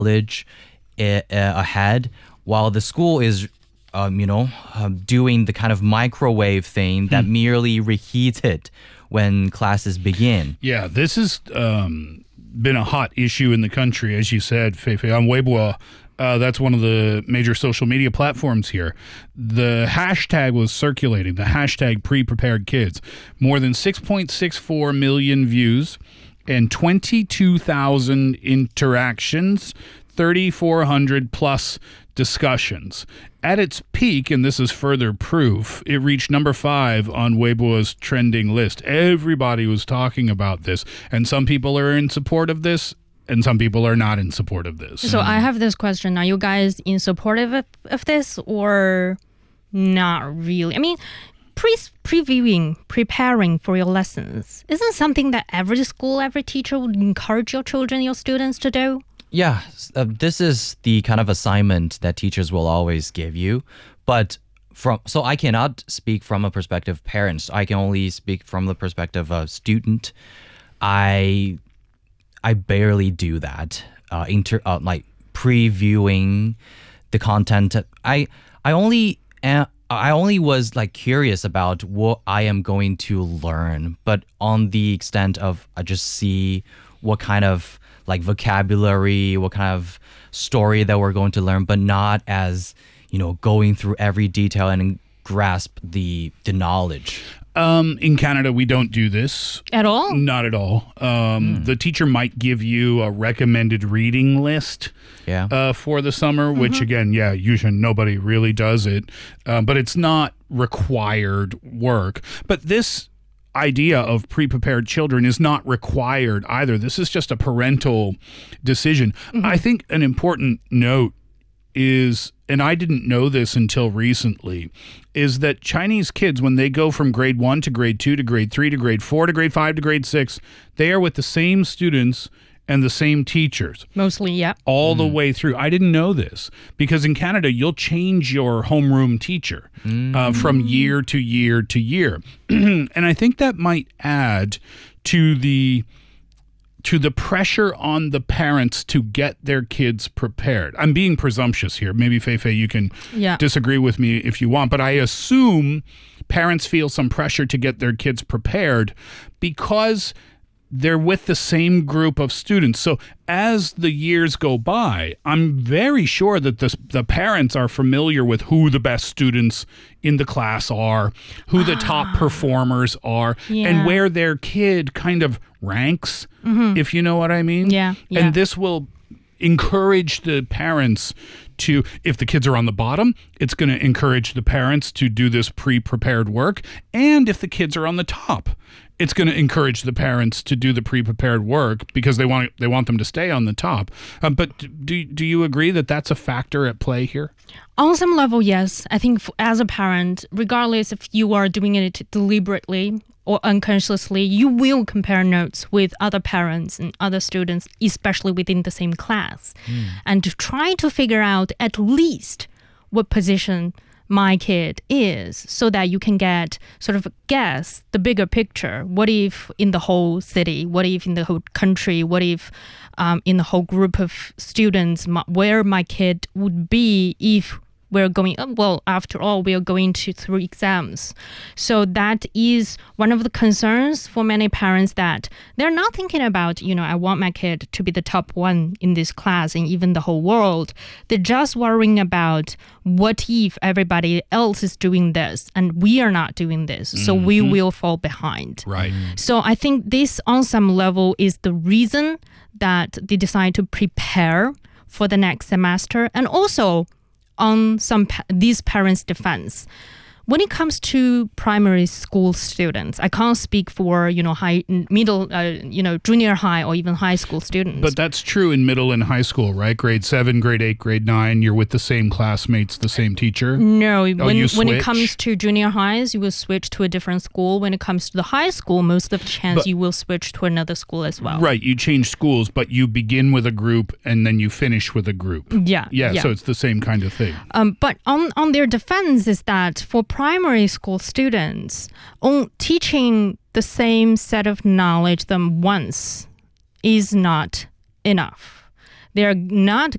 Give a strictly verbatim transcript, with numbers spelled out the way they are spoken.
knowledge uh, ahead, while the school is, um, you know, um, doing the kind of microwave thing that Hmm. merely reheats it when classes begin. Yeah, this has um, been a hot issue in the country, as you said, Feifei. On Weibo, uh, that's one of the major social media platforms here. The hashtag was circulating, the hashtag pre-prepared kids. More than six point six four million views and twenty-two thousand interactions, thirty-four hundred plus discussions. At its peak, and this is further proof, it reached number five on Weibo's trending list. Everybody was talking about this, and some people are in support of this, and some people are not in support of this. So I have this question. Are you guys in support of, of this or not really? I mean, pre previewing, preparing for your lessons, isn't something that every school, every teacher would encourage your children, your students to do? Yeah, uh, this is the kind of assignment that teachers will always give you. But from so I cannot speak from a perspective of parents. I can only speak from the perspective of student. I I barely do that. Uh, inter uh, like previewing the content. I I only am, I only was like curious about what I am going to learn, but on the extent of I just see what kind of like vocabulary, what kind of story that we're going to learn, but not as, you know, going through every detail and grasp the the knowledge. Um, in Canada, we don't do this. At all? Not at all. Um, The teacher might give you a recommended reading list Yeah. uh, for the summer, which again, yeah, usually nobody really does it, uh, but it's not required work. But this idea of pre-prepared children is not required either. This is just a parental decision. I think an important note is, and I didn't know this until recently, is that Chinese kids, when they go from grade one to grade two to grade three to grade four to grade five to grade six, they are with the same students and the same teachers Mostly, yeah. all the way through. I didn't know this because in Canada, you'll change your homeroom teacher uh, from year to year to year. And I think that might add to the to the pressure on the parents to get their kids prepared. I'm being presumptuous here. Maybe, Feifei, you can Yeah. disagree with me if you want, but I assume parents feel some pressure to get their kids prepared because they're with the same group of students. So as the years go by, I'm very sure that the, the parents are familiar with who the best students in the class are, who the top performers are, Yeah. and where their kid kind of ranks, if you know what I mean. Yeah, yeah. And this will encourage the parents to, if the kids are on the bottom, it's going to encourage the parents to do this pre-prepared work. And if the kids are on the top, it's going to encourage the parents to do the pre-prepared work because they want they want them to stay on the top. Um, but do do you agree that that's a factor at play here? On some level, yes. I think f- as a parent, regardless if you are doing it deliberately or unconsciously, you will compare notes with other parents and other students, especially within the same class, and to try to figure out at least what position my kid is so that you can get sort of guess the bigger picture. What if in the whole city? What if in the whole country? What if um, in the whole group of students, my, where my kid would be if we're going, well, after all, we are going to through exams. So that is one of the concerns for many parents that they're not thinking about, you know, I want my kid to be the top one in this class and even the whole world. They're just worrying about what if everybody else is doing this and we are not doing this. So we will fall behind. Right. So I think this on some level is the reason that they decide to prepare for the next semester. And also on some pa- these parents' defense, when it comes to primary school students, I can't speak for, you know, high, middle, uh, you know, junior high or even high school students. But that's true in middle and high school, right? Grade seven, grade eight, grade nine, you're with the same classmates, the same teacher? No, when, Oh, you when it switch? comes to junior highs, you will switch to a different school. When it comes to the high school, most of the chance But- you will switch to another school as well. Right, you change schools, but you begin with a group and then you finish with a group. Yeah. Yeah, so it's the same kind of thing. Um, but on, on their defense is that for primary school students, on teaching the same set of knowledge them once is not enough. They're not